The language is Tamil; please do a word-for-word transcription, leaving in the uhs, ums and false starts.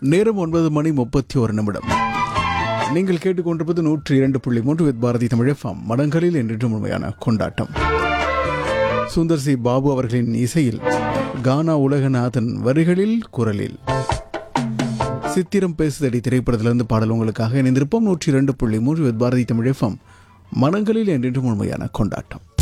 நேரம் ஒன்பது மணி முப்பத்தி ஒரு நிமிடம். நீங்கள் கேட்டுக்கொண்டிருப்பது நூற்றி இரண்டு புள்ளி மூன்று வித் பாரதி தமிழ் எஃப்எம். மடங்களில் என்று உண்மையான கொண்டாட்டம். சுந்தர் சி பாபு அவர்களின் இசையில், கானா உலகநாதன் வரிகளில், குரலில் சித்திரம் பேசுதடி திரைப்படத்திலிருந்து பாடல் உங்களுக்காக இணைந்திருப்போம். நூற்றி இரண்டு புள்ளி மூன்று வித் பாரதி தமிழ் எஃப்எம். மனங்களில் என்றென்றும் உண்மையான கொண்டாட்டம்.